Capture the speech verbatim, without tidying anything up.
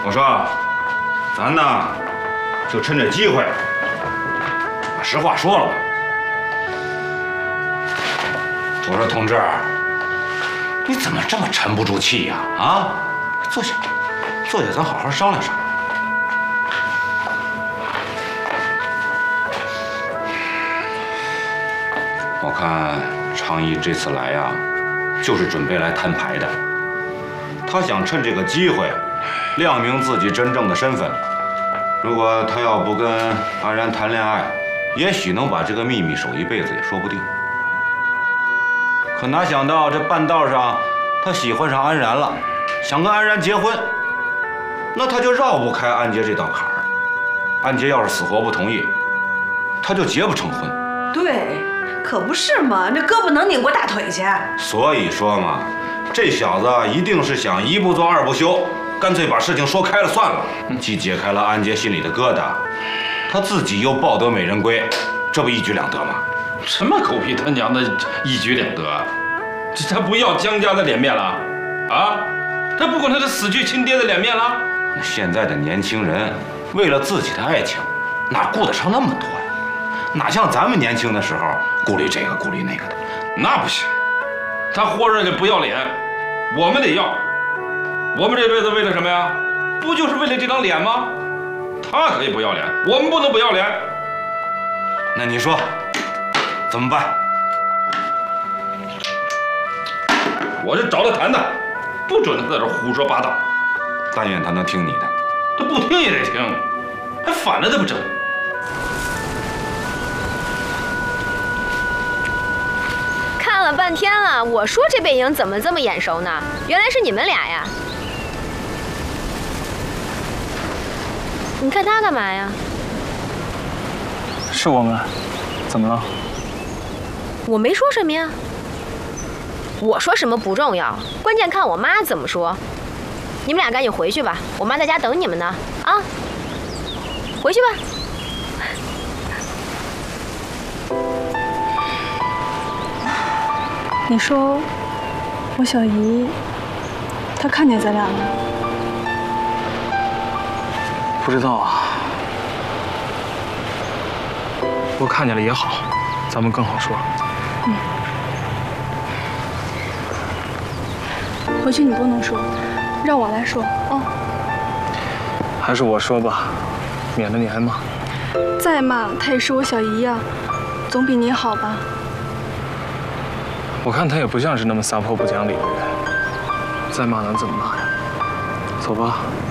我说，咱呢，就趁这机会，把实话说了吧。我说，同志，你怎么这么沉不住气呀？啊，坐下，坐下，咱好好商量商量。我看常毅这次来呀，就是准备来摊牌的。他想趁这个机会，亮明自己真正的身份。如果他要不跟安然谈恋爱，也许能把这个秘密守一辈子也说不定。可哪想到这半道上，他喜欢上安然了，想跟安然结婚，那他就绕不开安杰这道坎儿。安杰要是死活不同意，他就结不成婚。 对，可不是嘛，那胳膊能拧过大腿去。 所以说嘛，这小子一定是想一不做二不休，干脆把事情说开了算了，既解开了安杰心里的疙瘩，他自己又抱得美人归，这不一举两得吗？ 什么狗屁他娘的一举两得？这他不要江家的脸面了啊？他不管他的死去亲爹的脸面了？ 现在的年轻人为了自己的爱情，哪顾得上那么多呀？哪像咱们年轻的时候顾虑这个顾虑那个的。 那不行，他活着就不要脸，我们得要。我们这辈子为了什么呀？不就是为了这张脸吗？他可以不要脸，我们不能不要脸。 那你说怎么办？ 我是找他谈谈，不准他在这胡说八道。 但愿他能听你的。 他不听也得听，还反了他不成？ 看了半天了，我说这背影怎么这么眼熟呢？原来是你们俩呀！你看他干嘛呀？ 是我们，怎么了？ 我没说什么呀。我说什么不重要，关键看我妈怎么说。你们俩赶紧回去吧，我妈在家等你们呢。啊，回去吧。 你说，我小姨，她看见咱俩了？ 不知道啊。不过看见了也好，咱们更好说。 嗯。回去你不能说，让我来说啊。 还是我说吧，免得你挨骂。 再骂她也是我小姨呀，总比你好吧？ 我看他也不像是那么撒泼不讲理的人，再骂能怎么骂呀？走吧。